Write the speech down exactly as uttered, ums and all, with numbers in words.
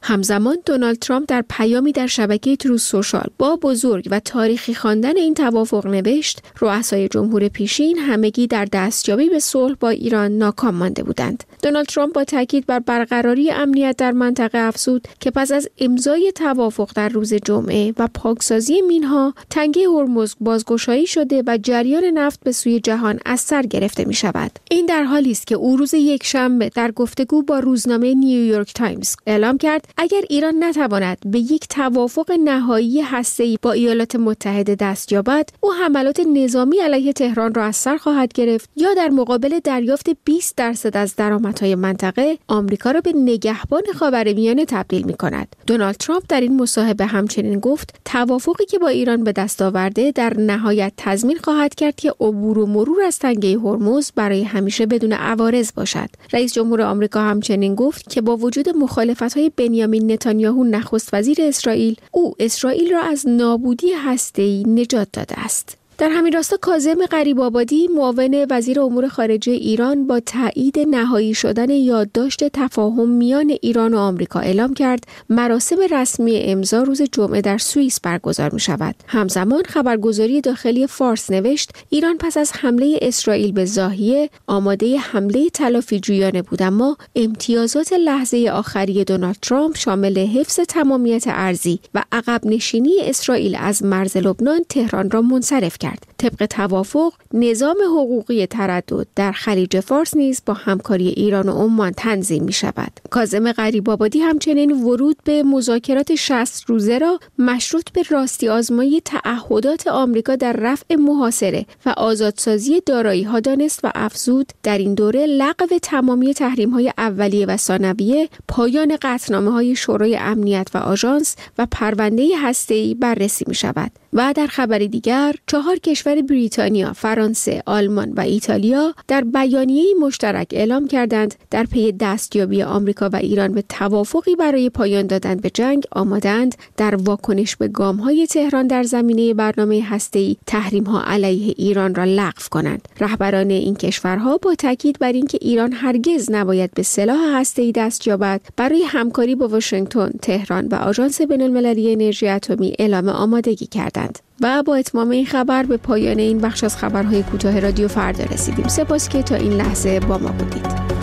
همزمان دونالد ترامپ در پیامی در شبکه تروث سوشال با بزرگ و تاریخی خواندن این توافق نوشت: رؤسای جمهور پیشین همگی در دستیابی به صلح با ایران ناکام مانده بودند. دونالد ترامپ با تاکید بر برقراری امنیت در منطقه افزود که پس از امضای توافق در روز جمعه و پاکسازی مینها، تنگه هرمز بازگشایی شده و جریان نفت به سوی جهان از سر گرفته می شود. این در حالی است که او روز یکشنبه در گفتگو با روزنامه نیویورک تایمز اعلام کرد اگر ایران نتواند به یک توافق نهایی هسته‌ای با ایالات متحده دست یابد، او حملات نظامی علیه تهران را از سر خواهد گرفت یا در مقابل دریافت بیست درصد از درآمدهای منطقه، آمریکا را به نگهبان خاورمیانه تبدیل می‌کند. دونالد ترامپ در این مصاحبه همچنین گفت توافقی که با ایران به دست آورده در نهایت تضمین خواهد کرد که عبور و مرور از تنگه هرمز برای همیشه بدون عوارض باشد. رئیس جمهور آمریکا همچنین گفت که با وجود مخالفت‌های بنیامین نتانیاهو نخست وزیر اسرائیل، او اسرائیل را از نابودی هسته‌ای نجات داده است. در همین راستا کاظم غریب‌آبادی، معاون وزیر امور خارجه ایران، با تایید نهایی شدن یادداشت تفاهم میان ایران و آمریکا اعلام کرد مراسم رسمی امضا روز جمعه در سوئیس برگزار می شود. همزمان خبرگزاری داخلی فارس نوشت ایران پس از حمله اسرائیل به ضاحیه آماده حمله تلافی جویانه بود، اما امتیازات لحظه آخری دونالد ترامپ شامل حفظ تمامیت ارضی و عقب نشینی اسرائیل از مرز لبنان تهران را منصرف کرد. طبق توافق نظام حقوقی تردد در خلیج فارس نیز با همکاری ایران و عمان تنظیم می شود. کاظم غریب‌آبادی همچنین ورود به مذاکرات شصت روزه را مشروط به راستی آزمایی تعهدات آمریکا در رفع محاصره و آزادسازی دارایی‌ها دانست و افزود در این دوره لغو تمامی تحریم‌های اولیه و ثانویه، پایان قطعنامه‌های شورای امنیت و آژانس و پرونده هسته‌ای بررسی می شود. و در خبر دیگر، چهار کشور بریتانیا، فرانسه، آلمان و ایتالیا در بیانیه‌ای مشترک اعلام کردند در پی دستیابی آمریکا و ایران به توافقی برای پایان دادن به جنگ آمادند در واکنش به گام‌های تهران در زمینه برنامه هسته‌ای تحریم‌ها علیه ایران را لغو کنند. رهبران این کشورها با تاکید بر اینکه ایران هرگز نباید به سلاح هسته‌ای دست یابد، برای همکاری با واشنگتن، تهران و آژانس بین‌المللی انرژی اتمی اعلام آمادگی کردند. و با اتمام این خبر به پایان این بخش از خبرهای کوتاه رادیو فردا رسیدیم. سپاس که تا این لحظه با ما بودید.